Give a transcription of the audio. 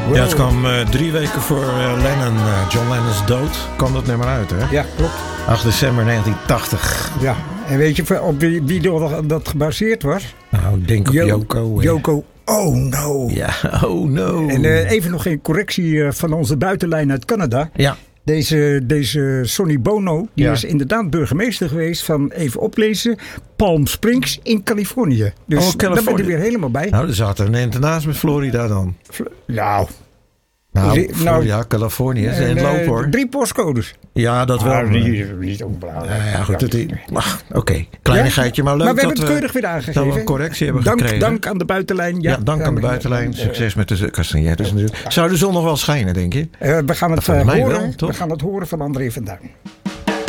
Ja, het kwam 3 weken voor Lennon, John Lennon's dood, kwam dat nummer uit, hè? Ja, klopt. 8 december 1980. Ja, en weet je op wie dat gebaseerd was? Nou, ik denk op Yoko. Yoko, oh no. Ja, oh no. En even nog een correctie van onze buitenlijn uit Canada. Ja. Deze Sonny Bono, die is inderdaad burgemeester geweest van, even oplezen, Palm Springs in Californië. Dus daar ben je weer helemaal bij. Nou, er zat er net naast met Florida dan. Nou, Californië is in het loop hoor. 3 postcodes. Ja, dat wel. Niet onbelangrijk. Ja, goed. Oké, kleinigheidje, maar leuk maar we hebben het keurig weer aangegeven. Dat we een correctie hebben gekregen. Dank aan de buitenlijn. Ja, dank aan de buitenlijn. Succes met de castanjettes natuurlijk. Zou de zon nog wel schijnen, denk je? We gaan het horen. We gaan het horen van André van Duin.